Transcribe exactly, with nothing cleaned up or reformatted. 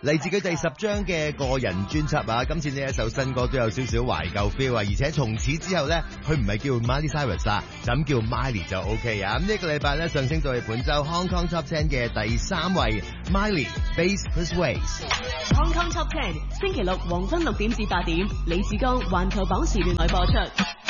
嚟自佢第十張嘅個人專輯啊。今次呢一首新歌都有少少懷舊 feel 啊，而且從此之後呢，佢唔係叫 Miley Cyrus 啊，就咁叫 Miley 就 OK 啊。咁呢個禮拜呢，上升到係本周 Hong Kong Top Ten 嘅第三位 Miley Bass Plus Ways。Hong Kong Top Ten 星期六黃昏六點至八點，李志剛環球榜時段內播出。